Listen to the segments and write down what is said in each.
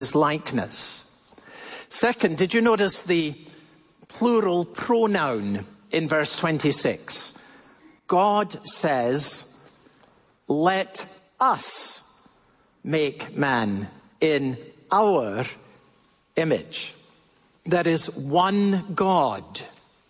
likeness. Second, did you notice the plural pronoun in verse 26? God says, let us make man in our image. There is one God.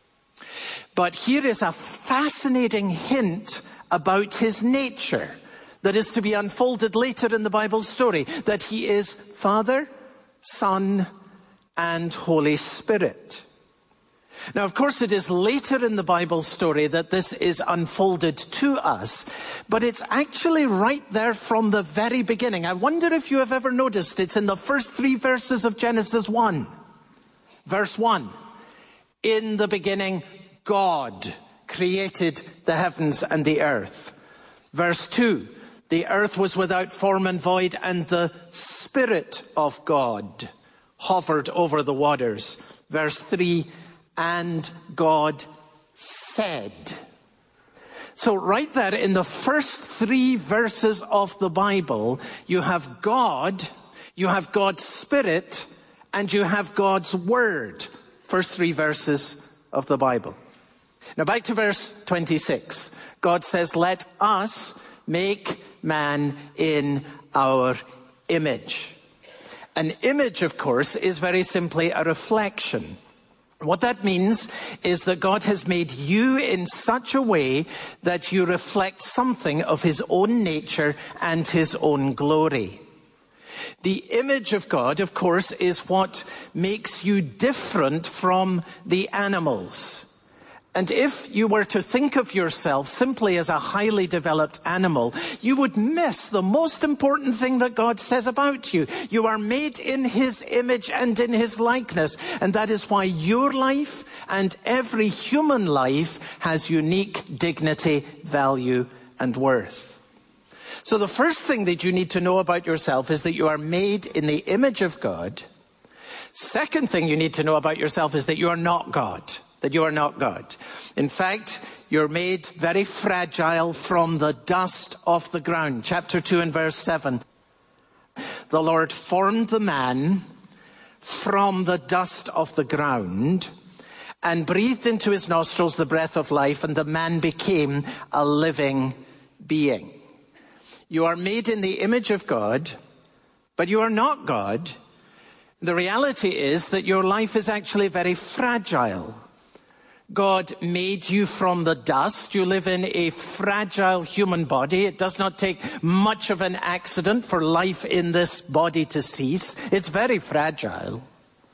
But here is a fascinating hint about his nature that is to be unfolded later in the Bible story, that he is Father, Son, and Holy Spirit. Now, of course, it is later in the Bible story that this is unfolded to us, but it's actually right there from the very beginning. I wonder if you have ever noticed it's in the first 3 verses of Genesis 1. Verse 1, in the beginning, God created the heavens and the earth. Verse 2, the earth was without form and void, and the Spirit of God hovered over the waters. Verse 3, and God said. So right there in the first 3 verses of the Bible, you have God, you have God's Spirit, and you have God's Word. First 3 verses of the Bible. Now back to verse 26. God says, let us make man in our image. An image, of course, is very simply a reflection. What that means is that God has made you in such a way that you reflect something of his own nature and his own glory. The image of God, of course, is what makes you different from the animals. And if you were to think of yourself simply as a highly developed animal, you would miss the most important thing that God says about you. You are made in his image and in his likeness. And that is why your life and every human life has unique dignity, value, and worth. So the first thing that you need to know about yourself is that you are made in the image of God. Second thing you need to know about yourself is that you are not God. That you are not God. In fact, you're made very fragile from the dust of the ground. Chapter 2 and verse 7. The Lord formed the man from the dust of the ground and breathed into his nostrils the breath of life, and the man became a living being. You are made in the image of God, but you are not God. The reality is that your life is actually very fragile. God made you from the dust. You live in a fragile human body. It does not take much of an accident for life in this body to cease. It's very fragile.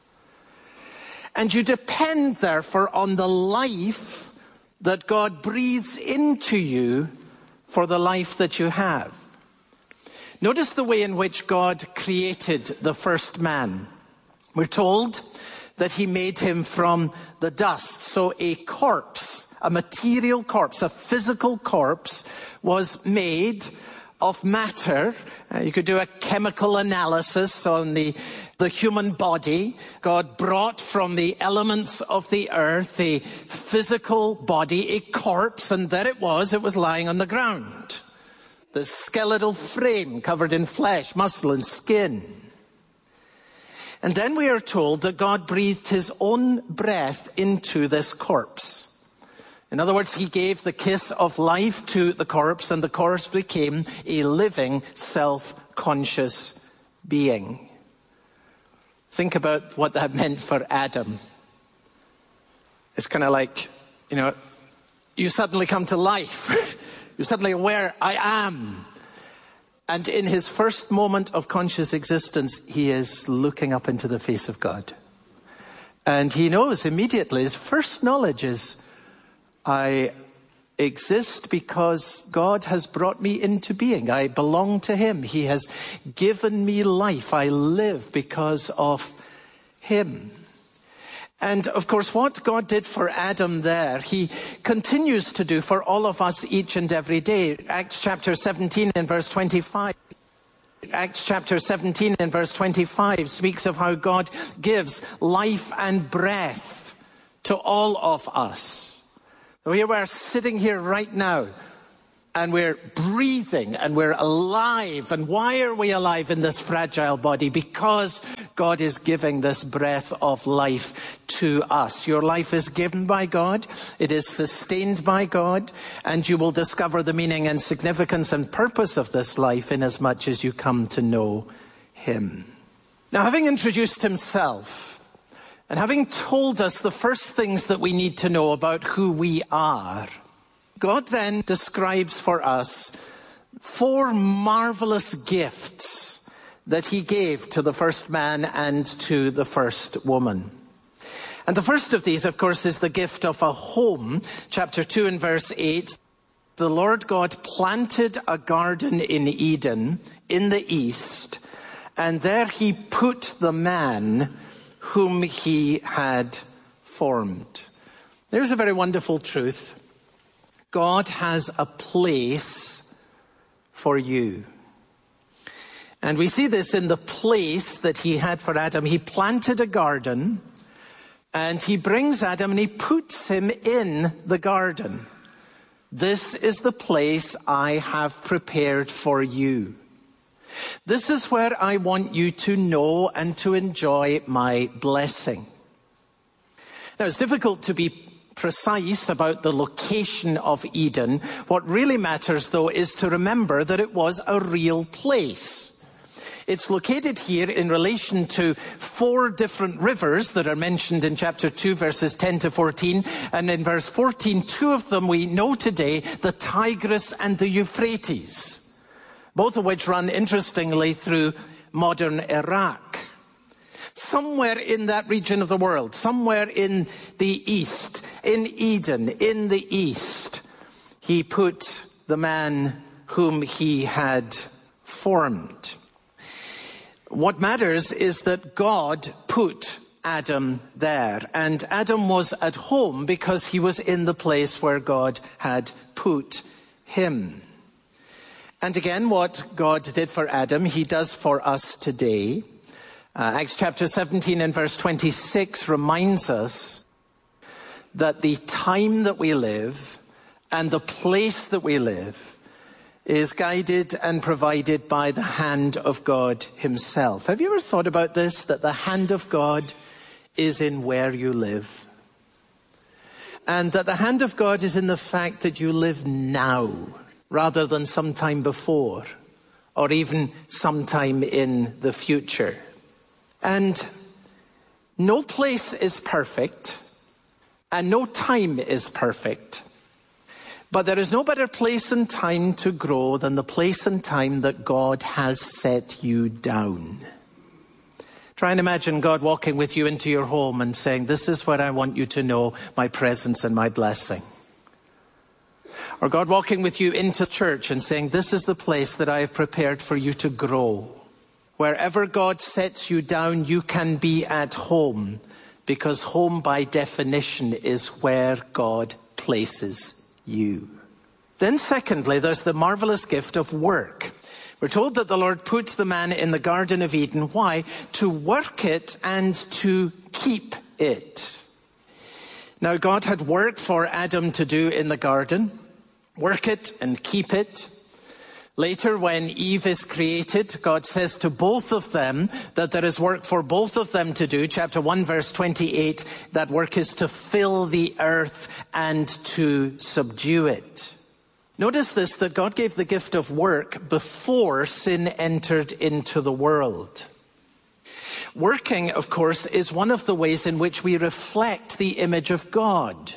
And you depend, therefore, on the life that God breathes into you for the life that you have. Notice the way in which God created the first man. We're told that he made him from the dust. So a corpse, a material corpse, a physical corpse was made of matter. You could do a chemical analysis on the human body. God brought from the elements of the earth a physical body, a corpse, and there it was lying on the ground. The skeletal frame covered in flesh, muscle, and skin. And then we are told that God breathed his own breath into this corpse. In other words, he gave the kiss of life to the corpse, and the corpse became a living, self-conscious being. Think about what that meant for Adam. It's kind of like, you suddenly come to life. You're suddenly aware, I am. And in his first moment of conscious existence, he is looking up into the face of God. And he knows immediately, his first knowledge is, I exist because God has brought me into being. I belong to him. He has given me life. I live because of him. And of course, what God did for Adam there, he continues to do for all of us each and every day. Acts chapter 17 and verse 25. Acts chapter 17 and verse 25 speaks of how God gives life and breath to all of us. Here we are sitting here right now, and we're breathing and we're alive. And why are we alive in this fragile body? Because God is giving this breath of life to us. Your life is given by God. It is sustained by God. And you will discover the meaning and significance and purpose of this life inasmuch as you come to know him. Now, having introduced himself and having told us the first things that we need to know about who we are, God then describes for us 4 marvelous gifts that he gave to the first man and to the first woman. And the first of these, of course, is the gift of a home. Chapter 2 and verse 8, the Lord God planted a garden in Eden in the east, and there he put the man whom he had formed. There's a very wonderful truth. God has a place for you. And we see this in the place that he had for Adam. He planted a garden, and he brings Adam and he puts him in the garden. This is the place I have prepared for you. This is where I want you to know and to enjoy my blessing. Now, it's difficult to be precise about the location of Eden. What really matters, though, is to remember that it was a real place. It's located here in relation to 4 different rivers that are mentioned in chapter 2, verses 10 to 14. And in verse 14, 2 of them we know today, the Tigris and the Euphrates, both of which run, interestingly, through modern Iraq. Somewhere in that region of the world, somewhere in the east, in Eden, in the east, he put the man whom he had formed. What matters is that God put Adam there, and Adam was at home because he was in the place where God had put him. And again, what God did for Adam, he does for us today. Acts chapter 17 and verse 26 reminds us that the time that we live and the place that we live is guided and provided by the hand of God himself. Have you ever thought about this, that the hand of God is in where you live? And that the hand of God is in the fact that you live now rather than sometime before or even sometime in the future. And no place is perfect, and no time is perfect. But there is no better place and time to grow than the place and time that God has set you down. Try and imagine God walking with you into your home and saying, this is where I want you to know my presence and my blessing. Or God walking with you into church and saying, this is the place that I have prepared for you to grow. Wherever God sets you down, you can be at home, because home by definition is where God places you. Then secondly, there's the marvelous gift of work. We're told that the Lord put the man in the Garden of Eden. Why? To work it and to keep it. Now, God had work for Adam to do in the garden. Work it and keep it. Later, when Eve is created, God says to both of them that there is work for both of them to do. Chapter 1, verse 28, that work is to fill the earth and to subdue it. Notice this, that God gave the gift of work before sin entered into the world. Working, of course, is one of the ways in which we reflect the image of God.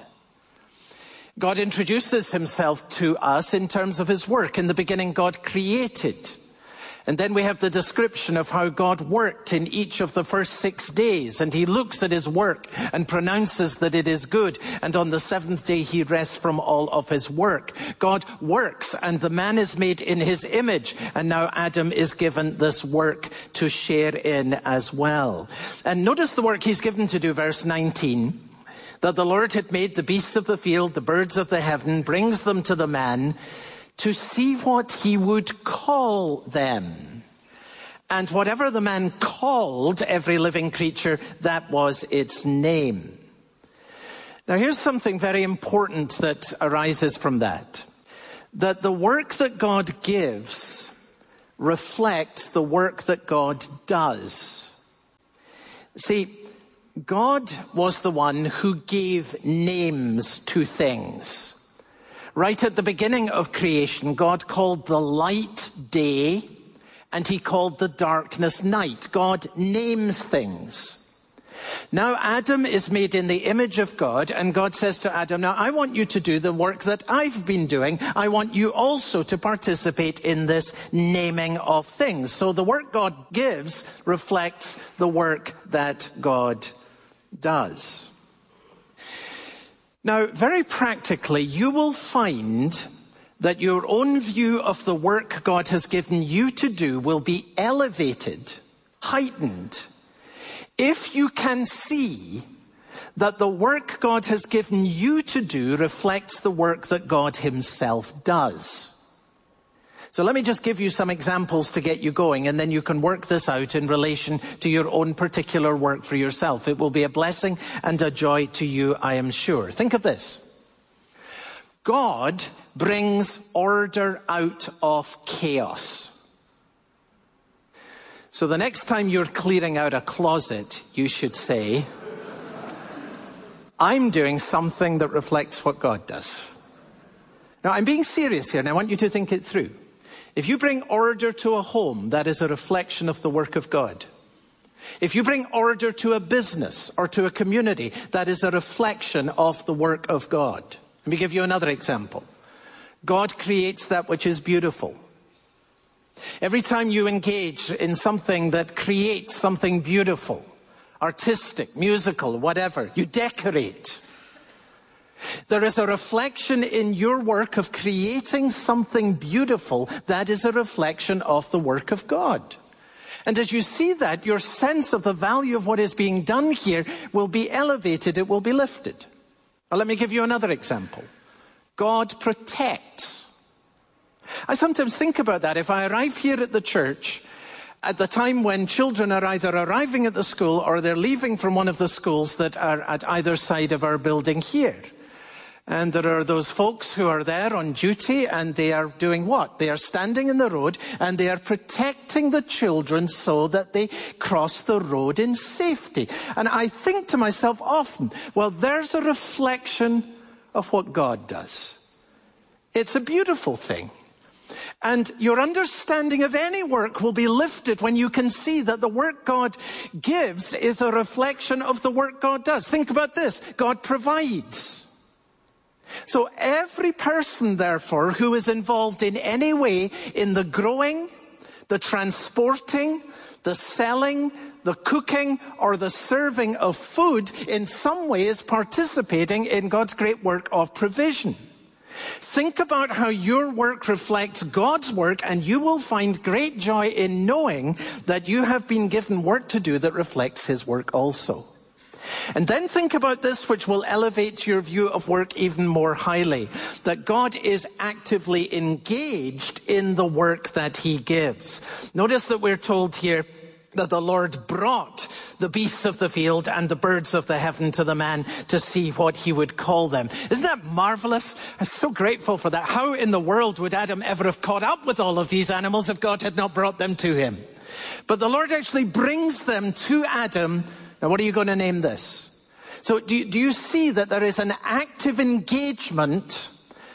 God introduces himself to us in terms of his work. In the beginning, God created. And then we have the description of how God worked in each of the first 6 days. And he looks at his work and pronounces that it is good. And on the 7th day, he rests from all of his work. God works, and the man is made in his image. And now Adam is given this work to share in as well. And notice the work he's given to do, verse 19. That the Lord had made the beasts of the field, the birds of the heaven, brings them to the man to see what he would call them. And whatever the man called every living creature, that was its name. Now here's something very important that arises from that. that the work that God gives reflects the work that God does. See, God was the one who gave names to things. Right at the beginning of creation, God called the light day, and he called the darkness night. God names things. Now Adam is made in the image of God, and God says to Adam, now I want you to do the work that I've been doing. I want you also to participate in this naming of things. So the work God gives reflects the work that God does. Now, very practically, you will find that your own view of the work God has given you to do will be elevated, heightened, if you can see that the work God has given you to do reflects the work that God himself does. So let me just give you some examples to get you going, and then you can work this out in relation to your own particular work for yourself. It will be a blessing and a joy to you, I am sure. Think of this. God brings order out of chaos. So the next time you're clearing out a closet, you should say, I'm doing something that reflects what God does. Now, I'm being serious here, and I want you to think it through. If you bring order to a home, that is a reflection of the work of God. If you bring order to a business or to a community, that is a reflection of the work of God. Let me give you another example. God creates that which is beautiful. Every time you engage in something that creates something beautiful, artistic, musical, whatever, you decorate. There is a reflection in your work of creating something beautiful that is a reflection of the work of God. And as you see that, your sense of the value of what is being done here will be elevated, it will be lifted. Well, let me give you another example. God protects. I sometimes think about that. If I arrive here at the church at the time when children are either arriving at the school or they're leaving from one of the schools that are at either side of our building here. And there are those folks who are there on duty, and they are doing what? They are standing in the road and they are protecting the children so that they cross the road in safety. And I think to myself often, well, there's a reflection of what God does. It's a beautiful thing. And your understanding of any work will be lifted when you can see that the work God gives is a reflection of the work God does. Think about this. God provides. So every person, therefore, who is involved in any way in the growing, the transporting, the selling, the cooking, or the serving of food, in some way is participating in God's great work of provision. Think about how your work reflects God's work, and you will find great joy in knowing that you have been given work to do that reflects his work also. And then think about this, which will elevate your view of work even more highly, that God is actively engaged in the work that he gives. Notice that we're told here that the Lord brought the beasts of the field and the birds of the heaven to the man to see what he would call them. Isn't that marvelous? I'm so grateful for that. How in the world would Adam ever have caught up with all of these animals if God had not brought them to him? But the Lord actually brings them to Adam. Now, what are you going to name this? So do you see that there is an active engagement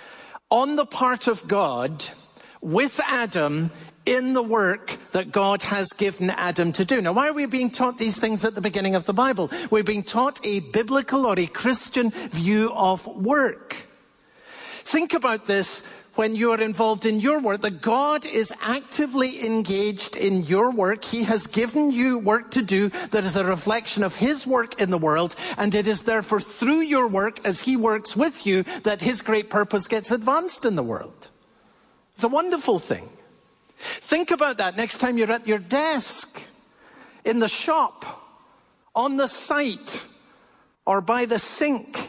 on the part of God with Adam in the work that God has given Adam to do? Now, why are we being taught these things at the beginning of the Bible? We're being taught a biblical or a Christian view of work. Think about this when you are involved in your work, that God is actively engaged in your work. He has given you work to do that is a reflection of his work in the world, and it is therefore through your work, as he works with you, that his great purpose gets advanced in the world. It's a wonderful thing. Think about that next time you're at your desk, in the shop, on the site, or by the sink.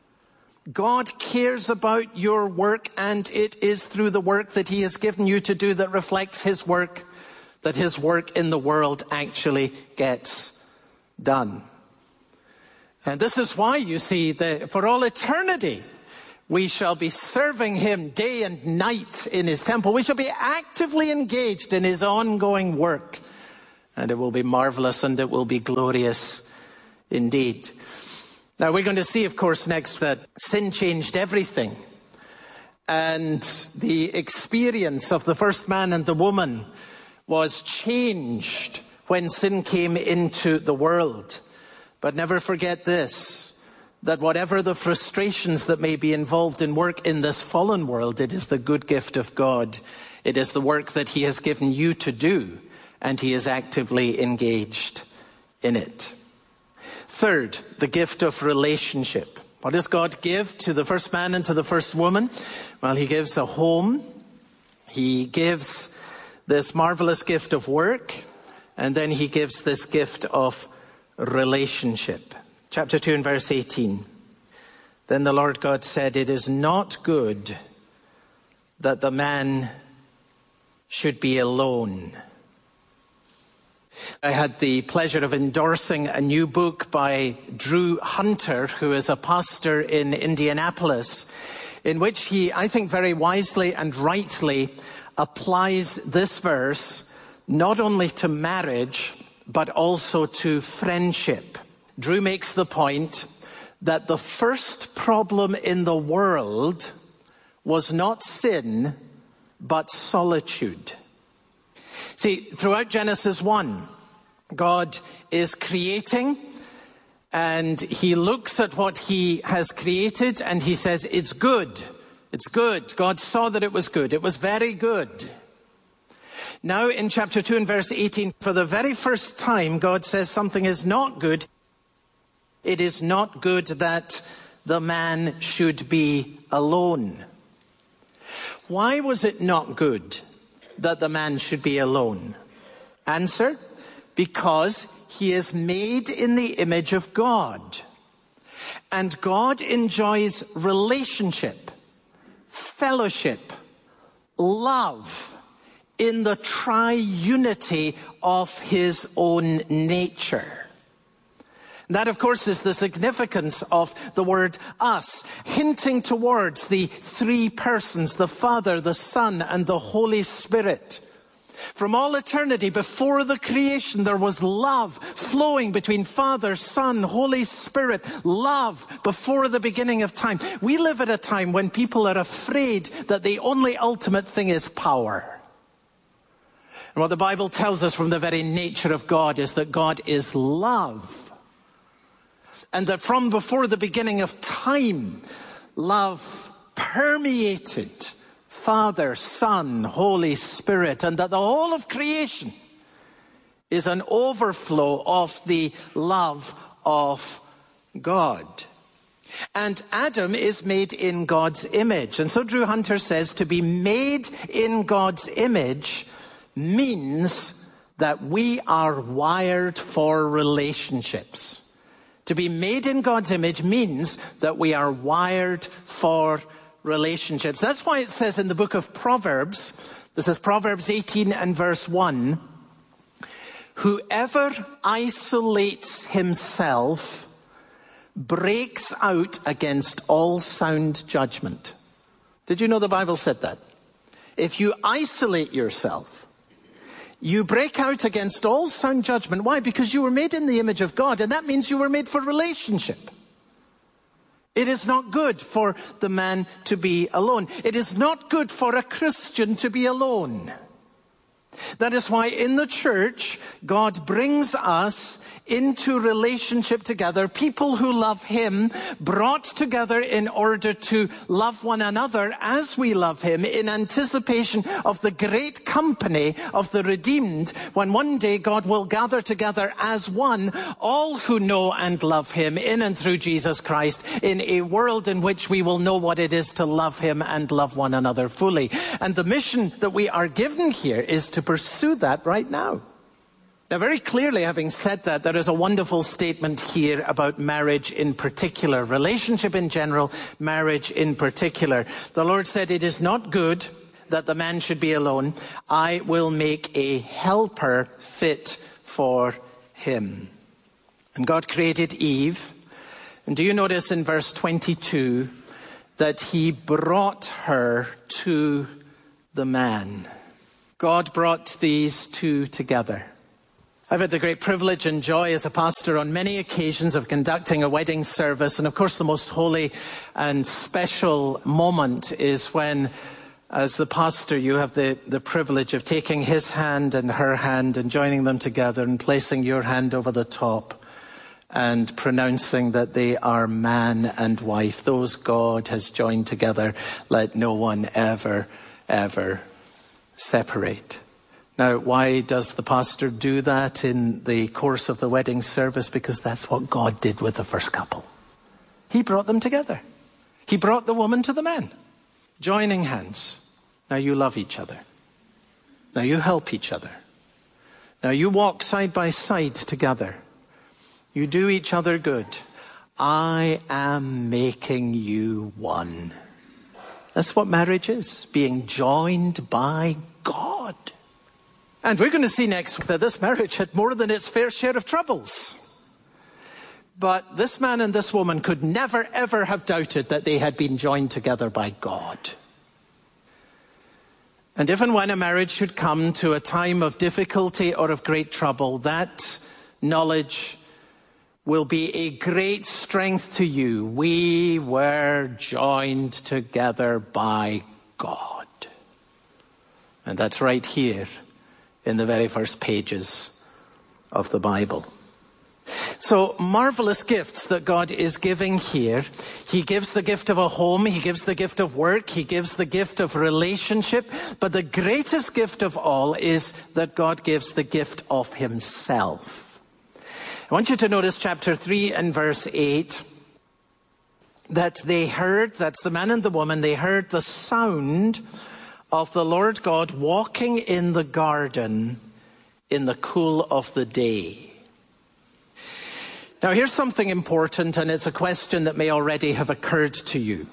God cares about your work, and it is through the work that he has given you to do that reflects his work, that his work in the world actually gets done. And this is why, you see, for all eternity, We shall be serving him day and night in his temple. We shall be actively engaged in his ongoing work. And it will be marvelous and it will be glorious indeed. Now we're going to see, of course, next that sin changed everything. And the experience of the first man and the woman was changed when sin came into the world. But never forget this, that whatever the frustrations that may be involved in work in this fallen world, it is the good gift of God. It is the work that he has given you to do, and he is actively engaged in it. Third, the gift of relationship. What does God give to the first man and to the first woman? Well, he gives a home. He gives this marvelous gift of work. And then he gives this gift of relationship. Chapter 2 and verse 18. Then the Lord God said, "It is not good that the man should be alone." I had the pleasure of endorsing a new book by Drew Hunter, who is a pastor in Indianapolis, in which he, I think very wisely and rightly, applies this verse not only to marriage, but also to friendship. Drew makes the point that the first problem in the world was not sin, but solitude. See, throughout Genesis 1, God is creating, and he looks at what he has created, and he says, it's good. It's good. God saw that it was good. It was very good. Now in chapter 2 and verse 18, for the very first time, God says something is not good. It is not good that the man should be alone. Why was it not good that the man should be alone? Answer, because he is made in the image of God. And God enjoys relationship, fellowship, love in the triunity of his own nature. That, of course, is the significance of the word us, hinting towards the three persons, the Father, the Son, and the Holy Spirit. From all eternity, before the creation, there was love flowing between Father, Son, Holy Spirit. Love before the beginning of time. We live at a time when people are afraid that the only ultimate thing is power. And what the Bible tells us from the very nature of God is that God is love. And that from before the beginning of time, love permeated Father, Son, Holy Spirit, and that the whole of creation is an overflow of the love of God. And Adam is made in God's image. And so Drew Hunter says to be made in God's image means that we are wired for relationships. To be made in God's image means that we are wired for relationships. That's why it says in the book of Proverbs, this is Proverbs 18 and verse 1, whoever isolates himself breaks out against all sound judgment. Did you know the Bible said that? If you isolate yourself, you break out against all sound judgment. Why? Because you were made in the image of God, and that means you were made for relationship. It is not good for the man to be alone. It is not good for a Christian to be alone. That is why in the church, God brings us into relationship together, people who love him, brought together in order to love one another as we love him, in anticipation of the great company of the redeemed, when one day God will gather together as one, all who know and love him in and through Jesus Christ, in a world in which we will know what it is to love him and love one another fully. And the mission that we are given here is to pursue that right now. Now, very clearly, having said that, there is a wonderful statement here about marriage in particular, relationship in general, marriage in particular. The Lord said, it is not good that the man should be alone. I will make a helper fit for him. And God created Eve. And do you notice in verse 22 that he brought her to the man. God brought these two together. I've had the great privilege and joy as a pastor on many occasions of conducting a wedding service. And of course, the most holy and special moment is when, as the pastor, you have the privilege of taking his hand and her hand and joining them together and placing your hand over the top and pronouncing that they are man and wife. Those God has joined together, let no one ever, ever separate. Now, why does the pastor do that in the course of the wedding service? Because that's what God did with the first couple. He brought them together. He brought the woman to the man, joining hands. Now you love each other. Now you help each other. Now you walk side by side together. You do each other good. I am making you one. That's what marriage is, being joined by God. And we're going to see next week that this marriage had more than its fair share of troubles. But this man and this woman could never, ever have doubted that they had been joined together by God. And if and when a marriage should come to a time of difficulty or of great trouble, that knowledge will be a great strength to you. We were joined together by God. And that's right here in the very first pages of the Bible. So, marvelous gifts that God is giving here. He gives the gift of a home, he gives the gift of work, he gives the gift of relationship, but the greatest gift of all is that God gives the gift of himself. I want you to notice chapter 3 and verse 8, that they heard, that's the man and the woman, they heard the sound of the Lord God walking in the garden in the cool of the day. Now here's something important, and it's a question that may already have occurred to you.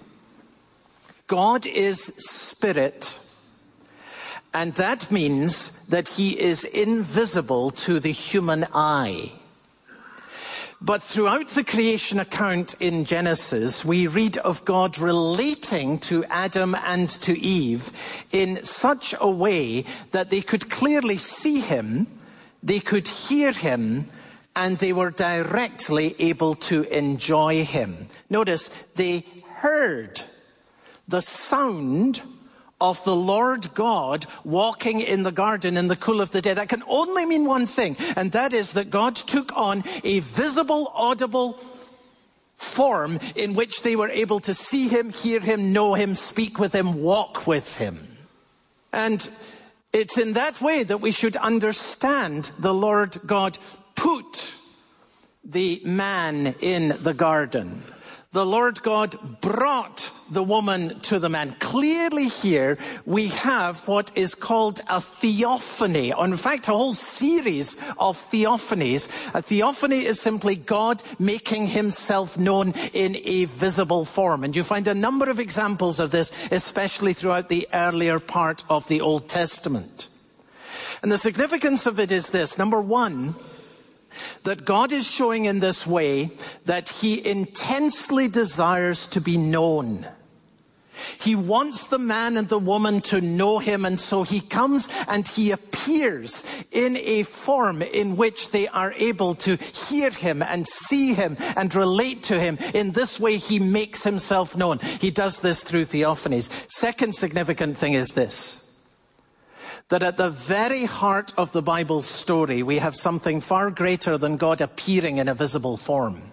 God is spirit, and that means that he is invisible to the human eye. But throughout the creation account in Genesis, we read of God relating to Adam and to Eve in such a way that they could clearly see him, they could hear him, and they were directly able to enjoy him. Notice, they heard the sound of the Lord God walking in the garden in the cool of the day. That can only mean one thing, and that is that God took on a visible, audible form in which they were able to see him, hear him, know him, speak with him, walk with him. And it's in that way that we should understand the Lord God put the man in the garden. The Lord God brought the woman to the man. Clearly here we have what is called a theophany. In fact, a whole series of theophanies. A theophany is simply God making himself known in a visible form. And you find a number of examples of this, especially throughout the earlier part of the Old Testament. And the significance of it is this. Number one, that God is showing in this way that he intensely desires to be known. He wants the man and the woman to know him, and so he comes and he appears in a form in which they are able to hear him and see him and relate to him. In this way, he makes himself known. He does this through theophanies. Second significant thing is this, that at the very heart of the Bible's story, we have something far greater than God appearing in a visible form.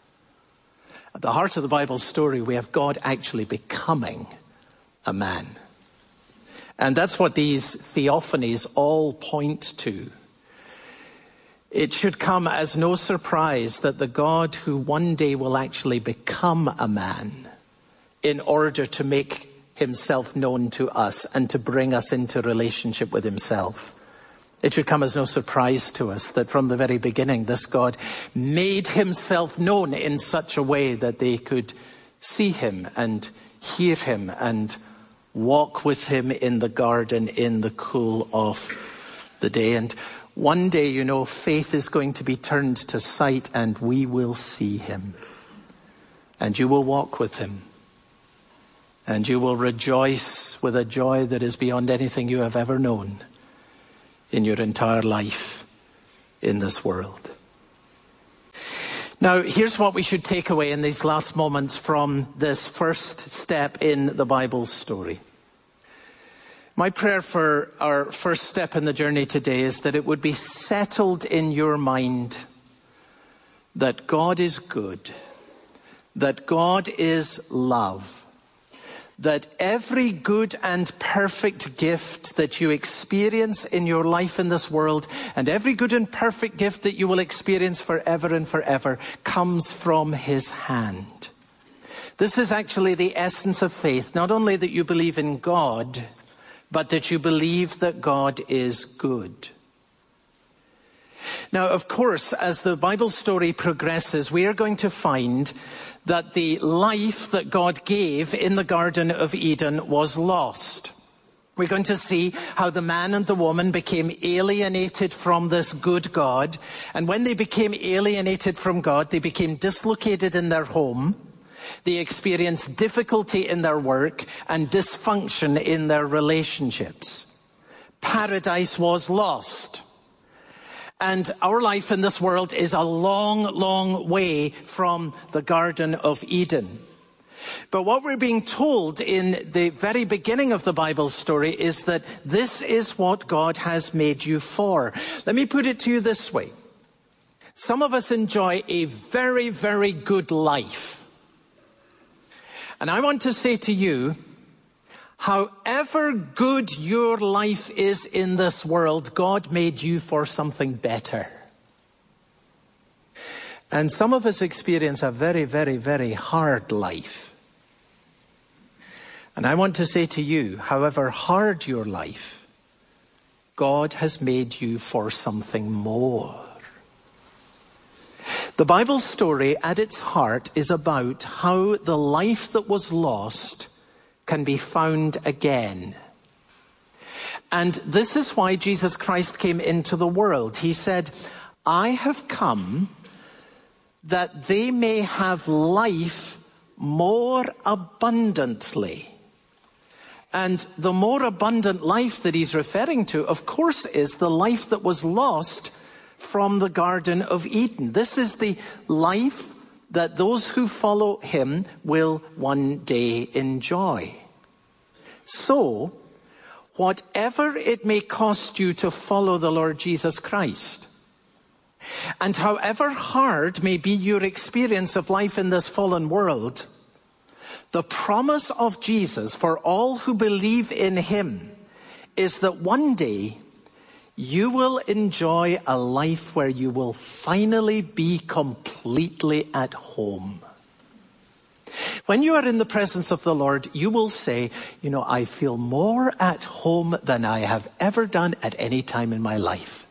At the heart of the Bible's story, we have God actually becoming a man. And that's what these theophanies all point to. It should come as no surprise that the God who one day will actually become a man in order to make himself known to us and to bring us into relationship with himself. It should come as no surprise to us that from the very beginning, this God made himself known in such a way that they could see him and hear him and walk with him in the garden in the cool of the day. And one day, you know, faith is going to be turned to sight and we will see him. And you will walk with him. And you will rejoice with a joy that is beyond anything you have ever known in your entire life in this world. Now, here's what we should take away in these last moments from this first step in the Bible story. My prayer for our first step in the journey today is that it would be settled in your mind that God is good, that God is love, that every good and perfect gift that you experience in your life in this world, and every good and perfect gift that you will experience forever and forever, comes from his hand. This is actually the essence of faith, not only that you believe in God, but that you believe that God is good. Now, of course, as the Bible story progresses, we are going to find that the life that God gave in the Garden of Eden was lost. We're going to see how the man and the woman became alienated from this good God. And when they became alienated from God, they became dislocated in their home. They experienced difficulty in their work and dysfunction in their relationships. Paradise was lost. And our life in this world is a long, long way from the Garden of Eden. But what we're being told in the very beginning of the Bible story is that this is what God has made you for. Let me put it to you this way. Some of us enjoy a very, very good life. And I want to say to you, however good your life is in this world, God made you for something better. And some of us experience a very, very, very hard life. And I want to say to you, however hard your life, God has made you for something more. The Bible story at its heart is about how the life that was lost can be found again. And this is why Jesus Christ came into the world. He said, I have come that they may have life more abundantly. And the more abundant life that he's referring to, of course, is the life that was lost from the Garden of Eden. This is the life that those who follow him will one day enjoy. So, whatever it may cost you to follow the Lord Jesus Christ, and however hard may be your experience of life in this fallen world, the promise of Jesus for all who believe in him is that one day you will enjoy a life where you will finally be completely at home. When you are in the presence of the Lord, you will say, I feel more at home than I have ever done at any time in my life.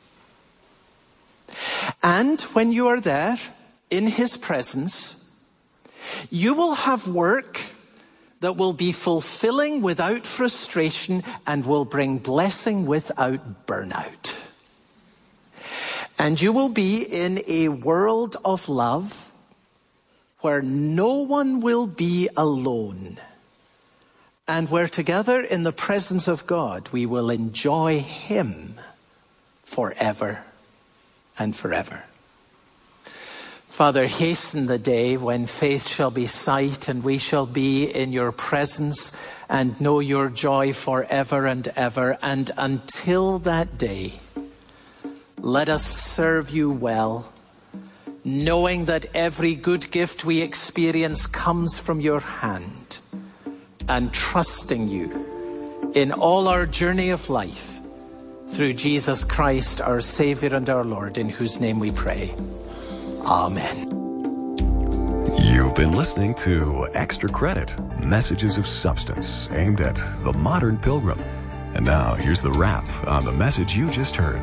And when you are there in his presence, you will have work that will be fulfilling without frustration and will bring blessing without burnout. And you will be in a world of love where no one will be alone, and where together in the presence of God we will enjoy him forever and forever. Father, hasten the day when faith shall be sight and we shall be in your presence and know your joy forever and ever. And until that day, let us serve you well, knowing that every good gift we experience comes from your hand, and trusting you in all our journey of life through Jesus Christ, our Savior and our Lord, in whose name we pray. Amen. You've been listening to Extra Credit, Messages of Substance, aimed at the modern pilgrim. And now here's the wrap on the message you just heard.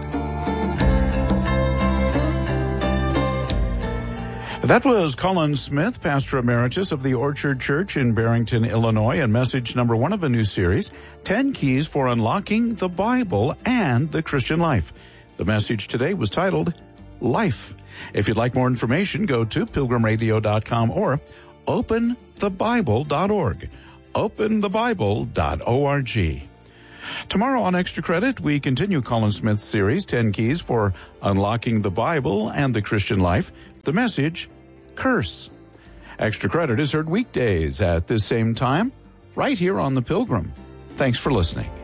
That was Colin Smith, Pastor Emeritus of the Orchard Church in Barrington, Illinois, and message number 1 of a new series, 10 Keys for Unlocking the Bible and the Christian Life. The message today was titled, Life. If you'd like more information, go to pilgrimradio.com or openthebible.org. openthebible.org. Tomorrow on Extra Credit, we continue Colin Smith's series, 10 Keys for Unlocking the Bible and the Christian Life. The message, Curse. Extra Credit is heard weekdays at this same time, right here on The Pilgrim. Thanks for listening.